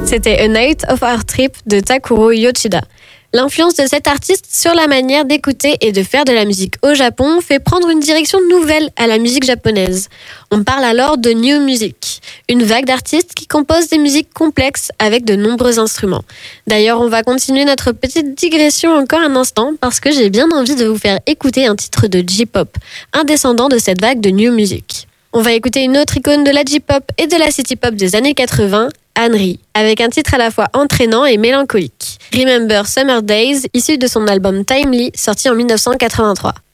C'était A Night of Our Trip de Takuro Yoshida. L'influence de cet artiste sur la manière d'écouter et de faire de la musique au Japon fait prendre une direction nouvelle à la musique japonaise. On parle alors de New Music, une vague d'artistes qui composent des musiques complexes avec de nombreux instruments. D'ailleurs, on va continuer notre petite digression encore un instant parce que j'ai bien envie de vous faire écouter un titre de J-pop, un descendant de cette vague de New Music. On va écouter une autre icône de la J-pop et de la city-pop des années 80, Hanri, avec un titre à la fois entraînant et mélancolique. Remember Summer Days, issu de son album Timely, sorti en 1983.